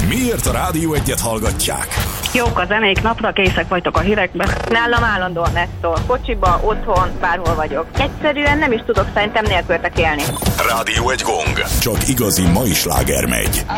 Miért a Rádió Egyet hallgatják? Jók a zenék, napra készek vagytok a hírekbe. Nálam állandóan nettó. Kocsiba, otthon, bárhol vagyok. Egyszerűen nem is tudok szerintem nélkültek élni. Rádió Egy gong. Csak igazi mai sláger megy.